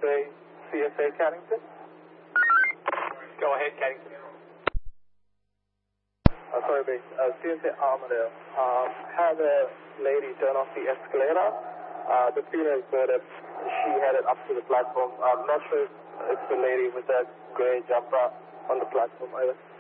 Bay, CSA Cannington. Go ahead, Cannington. Sorry, base. CSA Armadale. Had a lady turn off the escalator. The feeler is good that she headed up to the platform. I'm not sure if it's the lady with that gray jumper on the platform either.